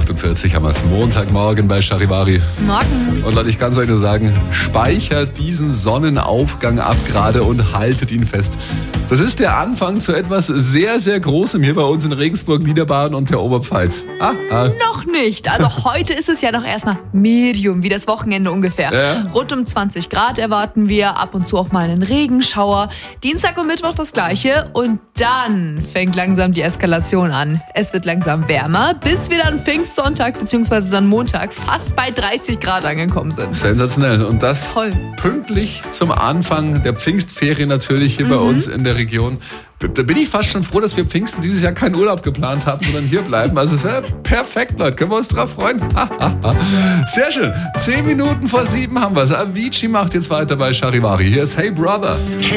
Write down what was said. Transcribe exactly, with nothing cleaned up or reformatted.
achtundvierzig haben wir es. Montagmorgen bei Charivari. Morgen. Und Leute, ich kann es euch nur sagen, speichert diesen Sonnenaufgang ab gerade und haltet ihn fest. Das ist der Anfang zu etwas sehr, sehr Großem hier bei uns in Regensburg, Niederbayern und der Oberpfalz. Ah, ah. Noch nicht. Also heute ist es ja noch erstmal Medium, wie das Wochenende ungefähr. Ja. Rund um zwanzig Grad erwarten wir, ab und zu auch mal einen Regenschauer. Dienstag und Mittwoch das Gleiche und dann fängt langsam die Eskalation an. Es wird langsam wärmer, bis wir dann Pfingstsonntag bzw. dann Montag fast bei dreißig Grad angekommen sind. Sensationell. Und das Toll. pünktlich zum Anfang der Pfingstferien natürlich hier mhm. bei uns in der Region. Da bin ich fast schon froh, dass wir Pfingsten dieses Jahr keinen Urlaub geplant haben, sondern hier bleiben. Also es wäre perfekt, Leute. Können wir uns drauf freuen? Sehr schön. Zehn Minuten vor sieben haben wir es. Avicii macht jetzt weiter bei Charivari. Hier ist Hey Brother.